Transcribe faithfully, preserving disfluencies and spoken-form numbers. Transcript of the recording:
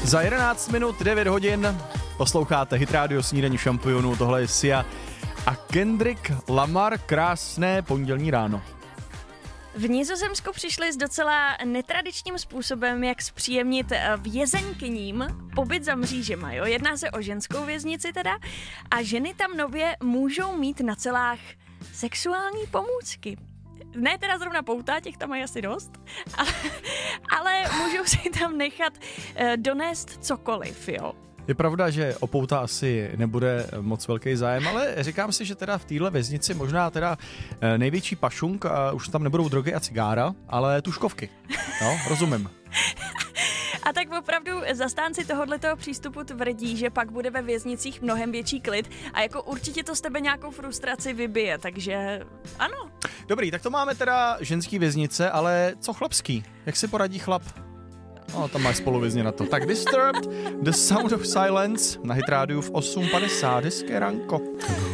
Za jedenáct minut devět hodin posloucháte Hit Radio Snídaní šampionů, tohle je Sia a Kendrick Lamar, krásné pondělní ráno. V Nizozemsku přišli s docela netradičním způsobem, jak zpříjemnit vězeňkyním pobyt za mřížema. Jo? Jedná se o ženskou věznici teda a ženy tam nově můžou mít na celách sexuální pomůcky. Ne teda zrovna pouta, těch tam mají asi dost, ale, ale můžou si tam nechat uh, donést cokoliv, jo. Je pravda, že o pouta asi nebude moc velký zájem, ale říkám si, že teda v téhle věznici možná teda největší pašunk, a už tam nebudou drogy a cigára, ale tužkovky. No, rozumím. A tak opravdu zastánci tohoto přístupu tvrdí, že pak bude ve věznicích mnohem větší klid a jako určitě to z tebe nějakou frustraci vybije, takže ano. Dobrý, tak to máme teda ženský věznice, ale co chlapský? Jak si poradí chlap? No, tam máš spoluvězně na to. Tak Disturbed, The Sound of Silence na Hit Rádiu v osm padesát, hezké ranko.